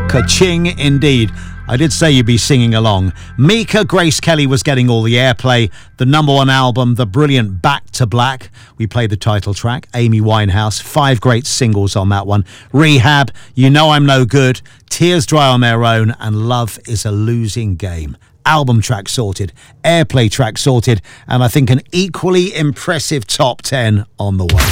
Ka-ching indeed. I did say you'd be singing along. Mika Grace Kelly was getting all the airplay. The number one album, the brilliant Back to Black. We played the title track, Amy Winehouse. 5 great singles on that one. Rehab, You Know I'm No Good, Tears Dry on Their Own, and Love is a Losing Game. Album track sorted, airplay track sorted, and I think an equally impressive top 10 on the way.